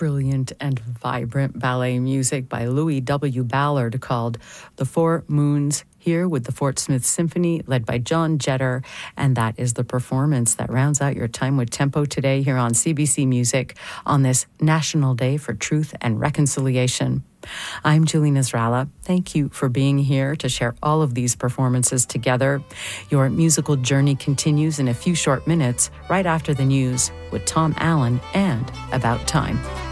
brilliant and vibrant ballet music by Louis W. Ballard called The Four Moons, here with the Fort Smith Symphony, led by John Jetter. And that is the performance that rounds out your time with Tempo today here on CBC Music on this National Day for Truth and Reconciliation. I'm Julie Nasrallah. Thank you for being here to share all of these performances together. Your musical journey continues in a few short minutes right after the news with Tom Allen and About Time.